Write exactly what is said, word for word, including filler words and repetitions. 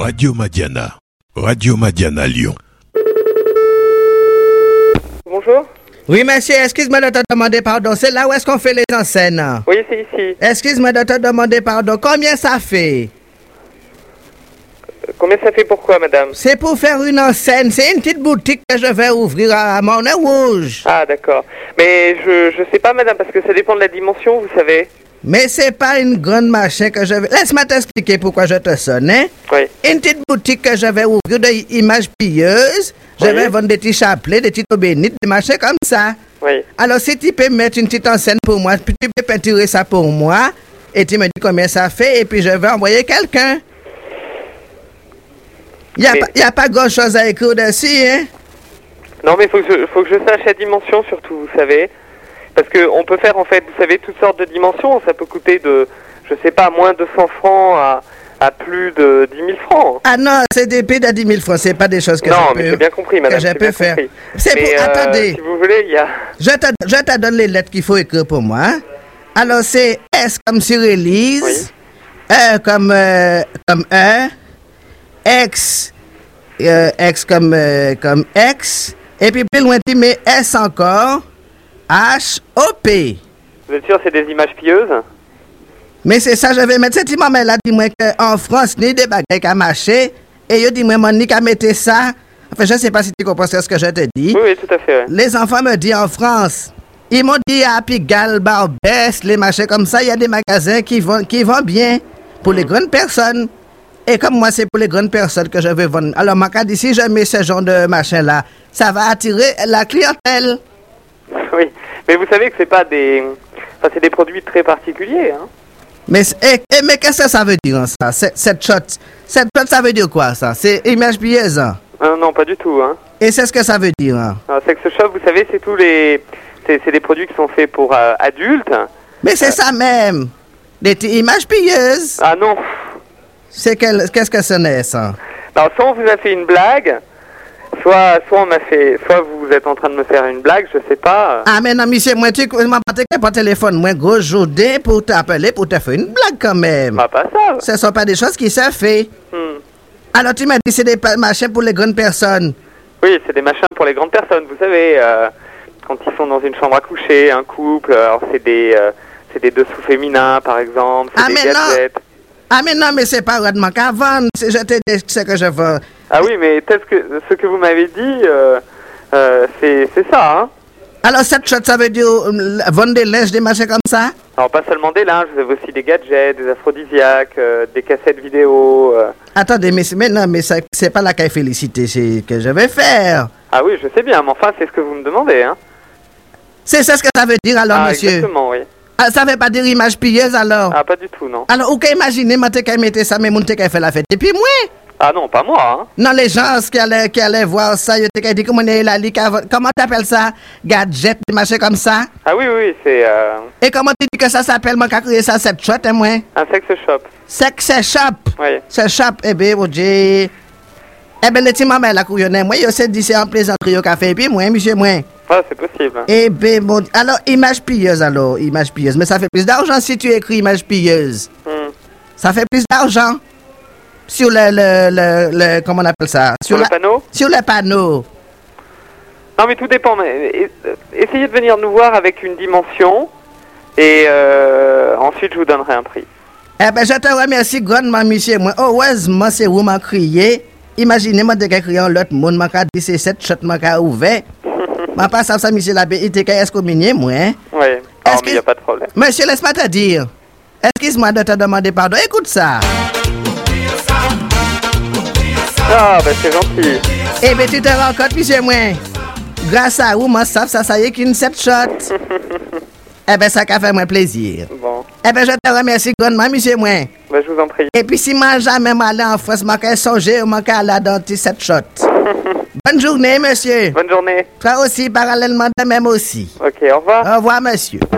Radio Madiana. Radio Madiana Lyon. Bonjour. Oui, monsieur, excuse-moi de te demander pardon. C'est là où est-ce qu'on fait les enseignes? Oui, c'est ici. Excuse-moi de te demander pardon. Combien ça fait? Combien ça fait pourquoi, madame? C'est pour faire une enseigne. C'est une petite boutique que je vais ouvrir à Montney-Rouge. Ah, d'accord. Mais je je sais pas, madame, parce que ça dépend de la dimension, vous savez. Mais c'est pas une grande machin que je vais... Laisse-moi t'expliquer pourquoi je te sonne, hein? Oui. Une petite boutique que je vais ouvrir d'images pilleuses. Je Oui. vais vendre des petits chapelets, des petites eaux bénites, des machins comme ça. Oui. Alors, si tu peux mettre une petite enseigne pour moi, puis tu peux peinturer ça pour moi, et tu me dis combien ça fait, et puis je vais envoyer quelqu'un. Il n'y a, Mais- pas- y a pas grand-chose à écrire dessus, hein? Non, mais faut que je, faut que je sache la dimension, surtout, vous savez. Parce que on peut faire, en fait, vous savez, toutes sortes de dimensions. Ça peut coûter de, je sais pas, moins de cent francs à, à plus de dix mille francs. Ah non, c'est des prix de dix mille francs, c'est pas des choses que non, je peux... mais j'ai bien compris, madame. que je j'ai peux bien faire. compris. C'est Mais, pour... euh, Attendez. si vous voulez, il y a... Je te, je te donne les lettres qu'il faut écrire pour moi. Hein. Alors, c'est S comme sur Élise, E comme, euh, comme E, X, euh, X comme, euh, comme X, et puis plus loin, tu mets S encore, H, O, P. Vous êtes sûr, c'est des images pieuses? Mais c'est ça, je vais mettre cette image là, dis-moi qu'en France, ni des bagages à marcher, et je dis-moi, mon ni qu'à mettre ça. Enfin, je ne sais pas si tu comprends ce que je te dis. Oui, oui, tout à fait, ouais. Les enfants me disent en France, ils m'ont dit à Pigalle, Barbès, les machins comme ça, il y a des magasins qui vont, qui vont bien pour les grandes personnes. Et comme moi, c'est pour les grandes personnes que je veux vendre. Alors, ma cas d'ici, je mets ce genre de machin-là. Ça va attirer la clientèle. Oui, mais vous savez que c'est pas des... Enfin, c'est des produits très particuliers, hein. Mais, eh, eh, mais qu'est-ce que ça veut dire, ça? Cette, cette shot, cette shot, ça veut dire quoi, ça? C'est image pieuse, hein? Ah, non, pas du tout, hein. Et c'est ce que ça veut dire, hein? Alors, Sex Shop, vous savez, c'est tous les... C'est c'est des produits qui sont faits pour euh, adultes. Mais c'est ça même. Des petites images pilleuses. Ah non. C'est quel- qu'est-ce que ce n'est, ça? Alors, soit on vous a fait une blague, soit, soit on m'a fait... Soit vous êtes en train de me faire une blague, je sais pas. Ah, mais non, monsieur, moi, tu m'as pas t'écrit par téléphone, moi, gros journée pour t'appeler, pour te faire une blague quand même. Bah, pas ça. Ce ne sont pas des choses qui se fait. Hmm. Alors, tu m'as dit c'est des pa- machins pour les grandes personnes. Oui, c'est des machins pour les grandes personnes, vous savez, euh, quand ils sont dans une chambre à coucher, un couple, alors c'est des, euh, c'est des dessous féminins, par exemple, c'est Ah, des mais non. gadgets. Ah, mais non, mais c'est pas vraiment qu'à vendre. C'est- Je te dis ce que je veux. Ah oui, mais peut-être que ce que vous m'avez dit, euh, euh, c'est c'est ça, hein. Alors, cette chose, ça veut dire euh, vendre des linges, des machins comme ça? Alors, pas seulement des linges, vous avez aussi des gadgets, des aphrodisiaques, euh, des cassettes vidéo. euh. Attendez, mais, c'est- mais non, mais ça- c'est pas la caille félicité, c'est que je vais faire. Ah oui, je sais bien, mais enfin, c'est ce que vous me demandez, hein. C'est ça ce que ça veut dire alors, Ah, monsieur? exactement, oui. Ah, ça veut pas dire image pilleuse alors? Ah, pas du tout, non. Alors, ou qu'à imaginer, moi, t'es qu'à mettre ça, mais mon t'es qu'à faire la fête. Et puis, moi, Ah non, pas moi, hein. non, les gens qui allaient, qui allaient voir ça, ils t'es qu'à dire comment on est là, li- qu'à- comment t'appelles ça? Gadget, des machins comme ça? Ah oui, oui, c'est euh, Et comment tu dis que ça s'appelle, moi, qu'à créer ça, cette shot, hein, moi? un sex shop. Sex shop. Oui. Ce shop, eh bien, mon Dieu. Eh bien, les petits mamans, la couillonnée, moi, ils se dit c'est en plaisanterie au café, et puis moi, monsieur, moi. Ah, c'est possible. Eh bien, mon Dieu. Alors, image pilleuse, alors, image pilleuse. Mais ça fait plus d'argent si tu écris image pilleuse. Hmm. Ça fait plus d'argent. Sur le, le, le, le- comment on appelle ça? Sur le la- panneau? Sur le panneau. Non, mais tout dépend. Mais, et- euh, essayez de venir nous voir avec une dimension et euh, ensuite je vous donnerai un prix. Eh bien, je te remercie grandement, monsieur. Moi, heureusement, c'est vous m'a crié. Imaginez-moi de crier en l'autre monde, m'a dit c'est cette shot m'a ouvert. M'a pas ça, ça, monsieur l'abbé, il était qu'à excommunier, moi, hein? Oui, Est-ce mais il que- n'y a pas de problème. Monsieur, laisse-moi te dire. Excuse-moi de te demander pardon. Écoute ça. Ah, bah c'est gentil. Eh bien, tu te rends compte, monsieur, moi. Grâce à vous, moi, ça, ça, ça y est qu'une sept shot. Eh bien, ça a fait moi plaisir. Bon, Eh bien, je te remercie grandement, monsieur, moi. bah je vous en prie. Et puis, si moi, jamais m'aller en France, moi, qu'à songer, moi, qu'à aller dans tes sept shot. Bonne journée, monsieur. Bonne journée. Toi aussi, parallèlement de même aussi. Ok, au revoir. Au revoir, monsieur.